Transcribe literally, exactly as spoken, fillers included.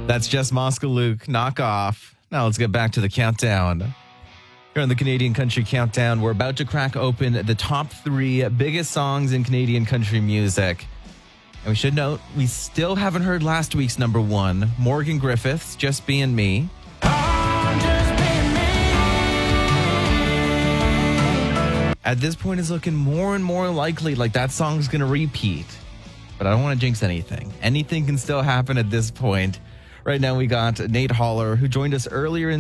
That's Jess Mosca Luke, Knock Off. Now let's get back to the countdown. Here on the Canadian Country Countdown, we're about to crack open the top three biggest songs in Canadian country music. And we should note, we still haven't heard last week's number one, Morgan Griffith's Just Being Me. At this point, it's looking more and more likely like that song's going to repeat. But I don't want to jinx anything. Anything can still happen at this point. Right now, we got Nate Holler, who joined us earlier in